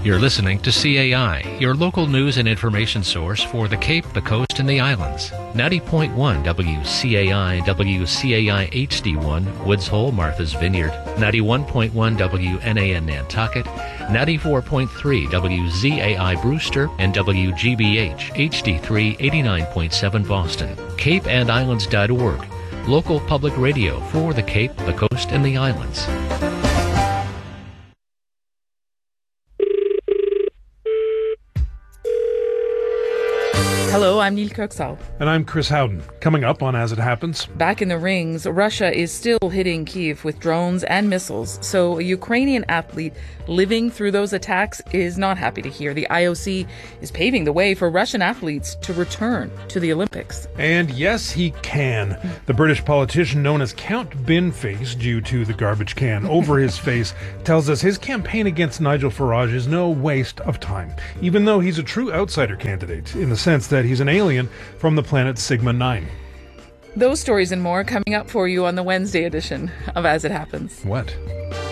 You're listening to CAI, your local news and information source for the Cape, the Coast, and the Islands. 90.1 WCAI, WCAI HD1, Woods Hole, Martha's Vineyard. 91.1 WNAN Nantucket. 94.3 WZAI Brewster and WGBH HD3 89.7 Boston. CapeandIslands.org, local public radio for the Cape, the Coast, and the Islands. Hello, I'm Neil Kirksall. And I'm Chris Howden. Coming up on As It Happens. Back in the rings, Russia is still hitting Kyiv with drones and missiles. So a Ukrainian athlete living through those attacks is not happy to hear the IOC is paving the way for Russian athletes to return to the Olympics. And yes, he can. The British politician known as Count Binface, due to the garbage can over his face, tells us his campaign against Nigel Farage is no waste of time, even though he's a true outsider candidate, in the sense that he's an alien from the planet Sigma-9. Those stories and more coming up for you on the Wednesday edition of As It Happens. What?